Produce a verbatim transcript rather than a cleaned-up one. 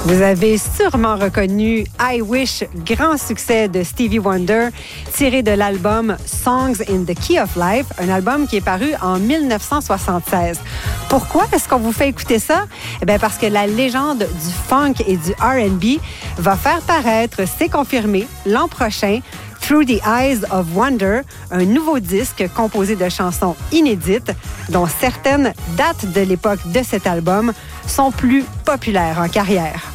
Vous avez sûrement reconnu I Wish, grand succès de Stevie Wonder, tiré de l'album Songs in the Key of Life, un album qui est paru en dix-neuf cent soixante-seize. Pourquoi est-ce qu'on vous fait écouter ça? Eh bien, parce que la légende du funk et du R and B va faire paraître, c'est confirmé, l'an prochain, Through the Eyes of Wonder, un nouveau disque composé de chansons inédites, dont certaines datent de l'époque de cet album, sont plus populaires en carrière.